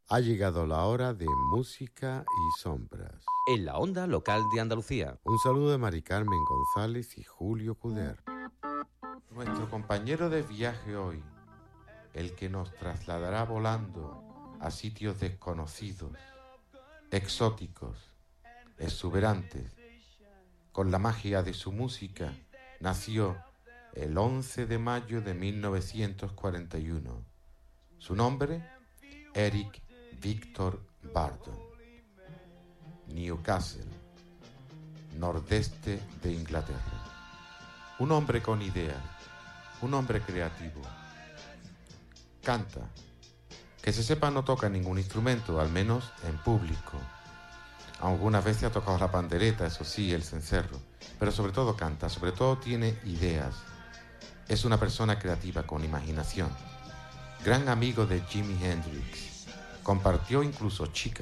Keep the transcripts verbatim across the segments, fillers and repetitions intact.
Ha llegado la hora de música y sombras. En la onda local de Andalucía. Un saludo de Mari Carmen González y Julio Cuder. Nuestro compañero de viaje hoy, el que nos trasladará volando a sitios desconocidos, exóticos, exuberantes, con la magia de su música, nació el once de mayo de mil novecientos cuarenta y uno. Su nombre, Eric Victor Burdon. Newcastle, nordeste de Inglaterra. Un hombre con ideas, un hombre creativo. Canta. Que se sepa, no toca ningún instrumento, al menos en público. Algunas veces ha tocado la pandereta, eso sí, el cencerro. Pero sobre todo canta, sobre todo tiene ideas. Es una persona creativa con imaginación. Gran amigo de Jimi Hendrix. Compartió incluso chica.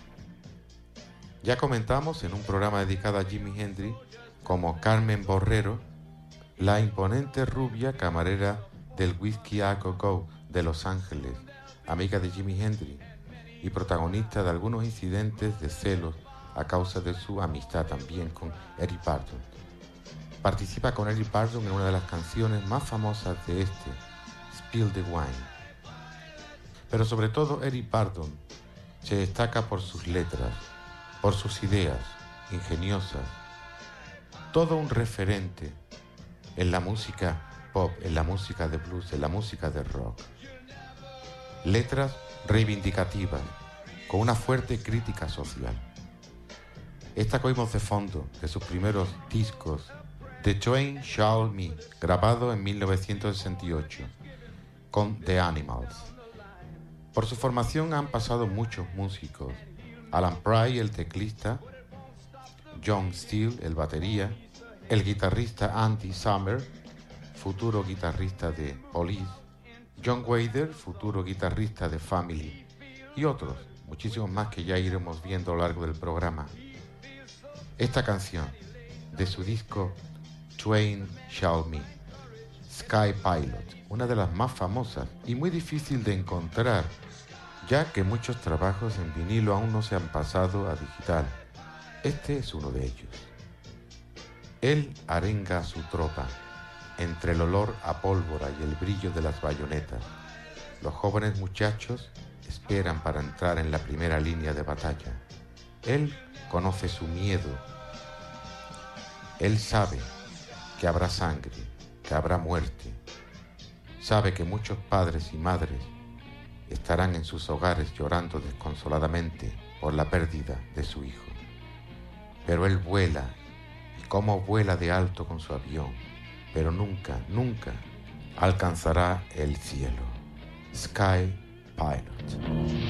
Ya comentamos en un programa dedicado a Jimi Hendrix como Carmen Borrero, la imponente rubia camarera del Whisky A Go Go de Los Ángeles, amiga de Jimi Hendrix y protagonista de algunos incidentes de celos a causa de su amistad también con Eric Burdon. Participa con Eric Burdon en una de las canciones más famosas de este, Spill the Wine. Pero sobre todo Eric Burdon se destaca por sus letras, por sus ideas ingeniosas, todo un referente en la música pop, en la música de blues, en la música de rock. Letras reivindicativas, con una fuerte crítica social. Esta que oímos de fondo, de sus primeros discos, The Twain Shall Me, grabado en mil novecientos sesenta y ocho, con The Animals. Por su formación han pasado muchos músicos. Alan Pry, el teclista, John Steele, el batería, el guitarrista Andy Summer, futuro guitarrista de Police, John Wader, futuro guitarrista de Family, y otros, muchísimos más que ya iremos viendo a lo largo del programa. Esta canción, de su disco Twain Shall Me, Sky Pilot, una de las más famosas y muy difícil de encontrar, ya que muchos trabajos en vinilo aún no se han pasado a digital. Este es uno de ellos. Él arenga a su tropa entre el olor a pólvora y el brillo de las bayonetas. Los jóvenes muchachos esperan para entrar en la primera línea de batalla. Él conoce su miedo. Él sabe que habrá sangre, que habrá muerte. Sabe que muchos padres y madres estarán en sus hogares llorando desconsoladamente por la pérdida de su hijo. Pero él vuela, y cómo vuela de alto con su avión, pero nunca, nunca alcanzará el cielo. Sky Pilot.